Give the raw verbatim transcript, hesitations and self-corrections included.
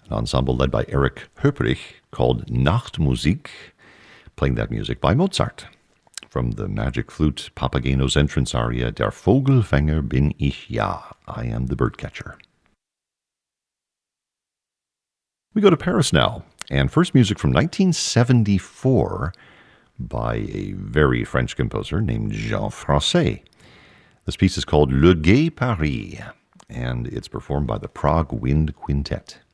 an ensemble led by Erich Höperich called Nachtmusik, playing that music by Mozart. From the Magic Flute, Papageno's entrance aria, Der Vogelfänger bin ich ja, I am the birdcatcher. We go to Paris now, and first music from nineteen seventy-four by a very French composer named Jean Francais. This piece is called Le Gai Paris, and it's performed by the Prague Wind Quintet.